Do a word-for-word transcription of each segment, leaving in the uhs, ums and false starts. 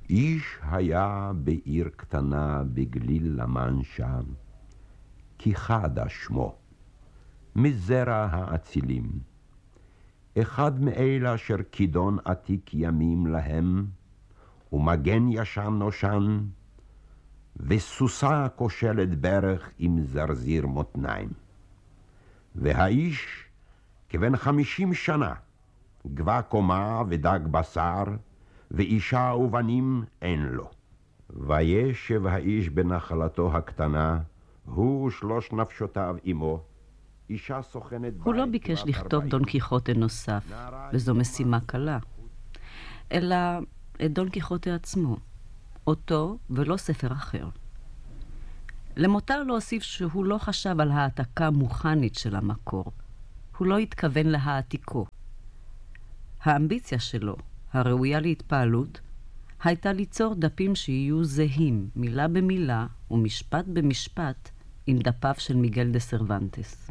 איש היה בעיר קטנה בגליל למנשה, כיחדה שמו, מזרע האצילים. אחד מאלה אשר כידון עתיק ימים להם, ומגן ישן נושן, וסוסה כושלת ברך עם זרזיר מותניים. והאיש כבן חמישים שנה, גבה קומה ודג בשר, ואישה ובנים אין לו. וישב האיש בנחלתו הקטנה, הוא ושלוש נפשותיו עמו, אישה סוכנת בית. הוא לא ביקש לכתוב דון קיחוטה נוסף, וזו משימה קלה, אלא את דון קיחוטה עצמו, אותו ולא ספר אחר. למותר להוסיף שהוא לא חשב על העתקה מוכנית של המקור, הוא לא התכוון להעתיקו. האמביציה שלו, הראויה להתפעלות, הייתה ליצור דפים שיהיו זהים, מילה במילה ומשפט במשפט, עם דפיו של מיגל דה סרוונטס.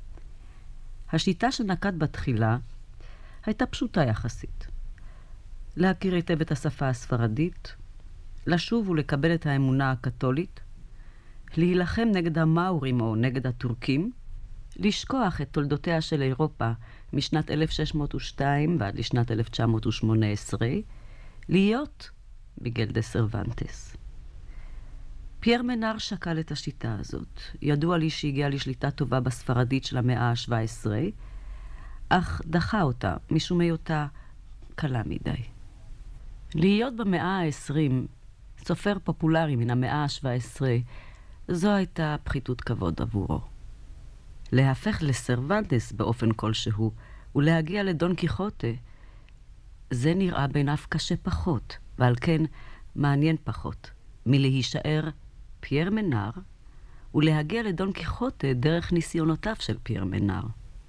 השיטה שנקט בתחילה הייתה פשוטה יחסית. להכיר היטב את השפה הספרדית, לשוב ולקבל את האמונה הקתולית, להילחם נגד המאורים או נגד הטורקים, לשכוח את תולדותיה של אירופה משנת אלף שש מאות ושתיים ועד לשנת אלף תשע מאות ושמונה עשרה, להיות מיגל דה סרוונטס. פייר מנאר שקל את השיטה הזאת. ידוע לי שהגיע לשליטה טובה בספרדית של המאה ה-שבע עשרה, אך דחה אותה משום היותה קלה מדי. להיות במאה ה-עשרים סופר פופולרי מן המאה ה-שבע עשרה, זו הייתה פחיתות כבוד עבורו. להפך לסרוונטס באופן כלשהו ולהגיע לדון קיחוטה, זה נראה בעיניו קשה פחות, ועל כן מעניין פחות, מלהישאר פייר מנאר ולהגיע לדון קיחוטה דרך ניסיונותיו של פייר מנאר.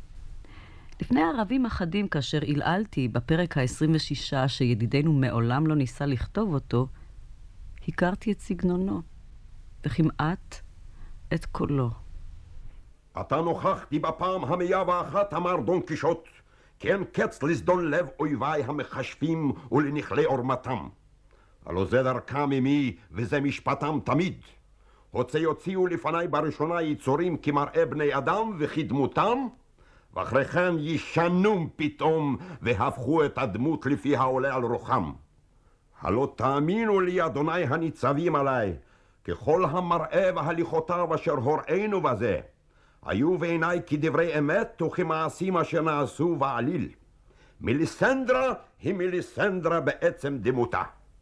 לפני ערבים אחדים, כאשר הלעלתי בפרק ה-עשרים ושש שידידנו מעולם לא ניסה לכתוב אותו, הכרתי את סגנונו וכמעט את קולו. אתה נוכחתי בפעם המאה ואחת, אמר דון קישוט, כי אין קץ לזדון לב אויביי המחשבים ולנכלי עורמתם. הלא זה דרכם עמי וזה משפטם תמיד. הוצא יוציאו לפני בראשונה יצורים כמראה בני אדם וכדמותם, ואחרי כן ישנום פתאום והפכו את הדמות לפי העולה על רוחם. הלא תאמינו לי אדוני הניצבים עליי, ככל המראה והליכותיו אשר הוראינו בזה, היו בעיניי כדברי אמת וכמעשים אשר נעשו בעליל. מיליסנדרה היא מיליסנדרה בעצם דמותה,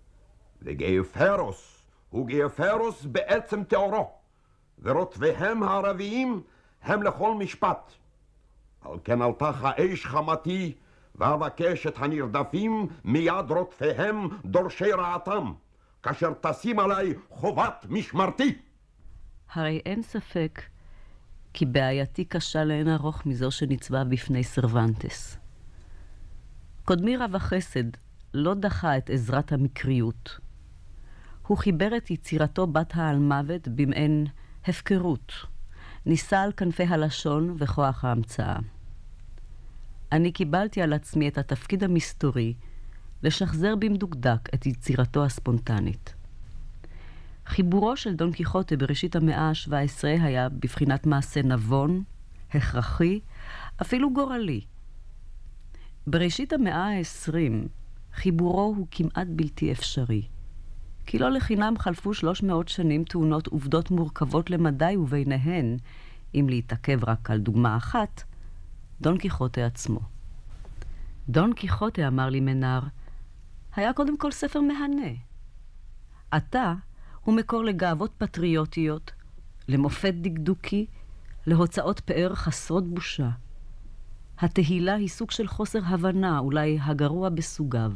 וגאופרוס הוא גאופרוס בעצם תאורו, ורודפיהם הערביים הם לכל משפט. על כן אל תחה אש חמתי, ואבקש את הנרדפים מיד רודפיהם דורשי רעתם, כאשר תשים עליי חובת משמרתי. הרי אין ספק כי בעייתי קשה לאין ארוך מזו שניצבה בפני סרוונטס. קודמי רב החסד לא דחה את עזרת המקריות. הוא חיבר את יצירתו בת העלמוות במעין הפקרות, ניסה על כנפי הלשון וכוח ההמצאה. אני קיבלתי על עצמי את התפקיד המסתורי לשחזר במדוקדק את יצירתו הספונטנית. חיבורו של דון קיחוטה בראשית המאה ה-שבע עשרה היה בבחינת מעשה נבון, הכרחי, אפילו גורלי. בראשית המאה ה-עשרים חיבורו הוא כמעט בלתי אפשרי, כי לא לחינם חלפו שלוש מאות שנים תאונות עובדות מורכבות למדי, וביניהן, אם להתעכב רק על דוגמה אחת, דון קיחוטה עצמו. דון קיחוטה, אמר לי מנאר, היה קודם כל ספר מהנה. עתה הוא מקור לגאוות פטריוטיות, למופת דקדוקי, להוצאות פאר חסרות בושה. התהילה היא סוג של חוסר הבנה, אולי הגרוע בסוגיו.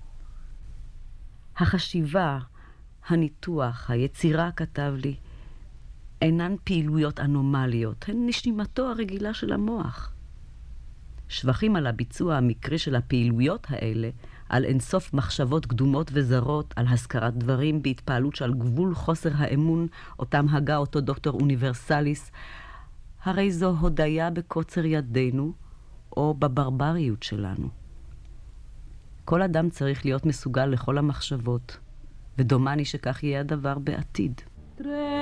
החשיבה, הניתוח, היצירה, כתב לי, אינן פעילויות אנומליות, הן נשימתו הרגילה של המוח. שבחים על הביצוע המקרי של הפעילויות האלה, על אינסוף מחשבות קדומות וזרות, על הזכרת דברים בהתפעלות שעל גבול חוסר האמון, אותם הגה אותו דוקטור אוניברסליס, הרי זו הודיה בקוצר ידינו, או בברבריות שלנו. כל אדם צריך להיות מסוגל לכל המחשבות, ודומני שכך יהיה הדבר בעתיד.